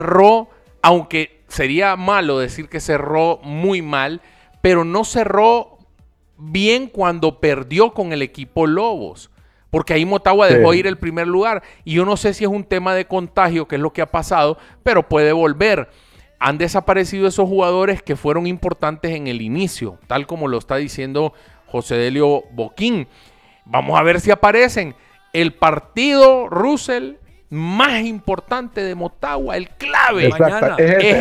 cerró, aunque sería malo decir que cerró muy mal, pero no cerró bien cuando perdió con el equipo Lobos. Porque ahí Motagua dejó ir el primer lugar. Y yo no sé si es un tema de contagio, que es lo que ha pasado, pero puede volver. Han desaparecido esos jugadores que fueron importantes en el inicio, tal como lo está diciendo José Delio Boquín. Vamos a ver si aparecen. El partido, Russell, más importante de Motagua, el clave. Exacto.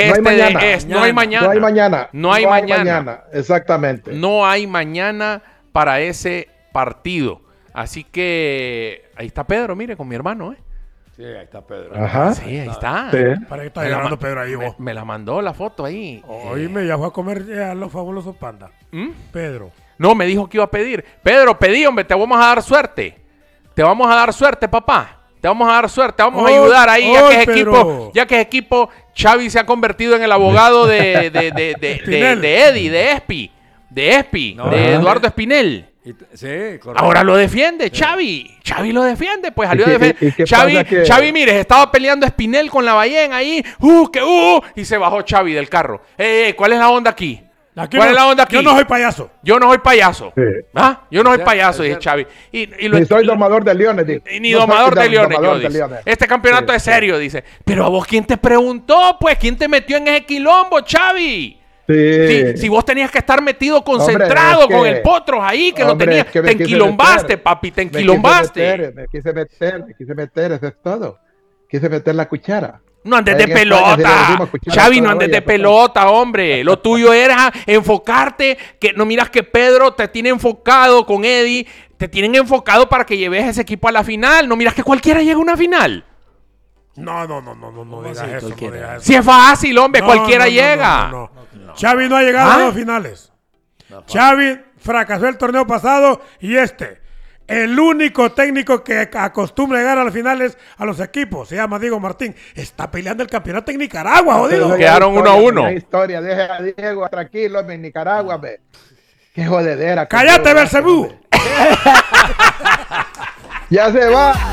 No hay mañana. No hay mañana. Exactamente. No hay mañana para ese partido. Así que ahí está Pedro, mire, con mi hermano, Sí, ahí está Pedro. Ajá. Sí, ahí está. Sí. ¿Para qué está llegando Pedro ahí vos? Me la mandó la foto ahí. Oíme, ya fue a comer a los fabulosos pandas. Pedro. No, me dijo que iba a pedir. Pedro, pedí, hombre, te vamos a dar suerte. Te vamos a dar suerte, papá. Te vamos a dar suerte, vamos a ayudar ahí, ya que es equipo, Xavi se ha convertido en el abogado de Eddie, de Eduardo Espinel. Sí, correcto. Ahora lo defiende, Xavi. Xavi lo defiende, pues salió a ¿Y defender. qué Xavi, mire, estaba peleando Espinel con la ballena ahí, y se bajó Xavi del carro. ¿Cuál es la onda aquí? ¿Cuál es la onda aquí? Yo no soy payaso. Yo no soy payaso. Sí. ¿Ah? Yo no soy payaso, dice Xavi. Ni soy domador de leones, dice. Ni domador de leones, yo dice. Este campeonato es serio, dice. Pero a vos, ¿quién te preguntó? Pues, ¿quién te metió en ese quilombo, Xavi? Sí. Si vos tenías que estar metido, concentrado, con el Potros ahí, que lo tenías. Te enquilombaste, papi, te enquilombaste. Me quise meter, eso es todo. Quise meter la cuchara. No andes de pelota, Xavi, no andes de pelota, hombre. Lo tuyo era enfocarte, que no miras que Pedro te tiene enfocado con Eddie, te tienen enfocado para que lleves ese equipo a la final. No miras que cualquiera llega a una final. No digas eso, no digas eso. Si es fácil, hombre, cualquiera llega. No. Xavi no ha llegado a las finales. Xavi fracasó el torneo pasado y el único técnico que acostumbra llegar a las finales a los equipos, se llama Diego Martín, está peleando el campeonato en Nicaragua, jodido. Quedaron 1-1. La historia, deja a Diego tranquilo en Nicaragua, ve. Qué jodedera. ¡Cállate, Belcebú! Ya se va.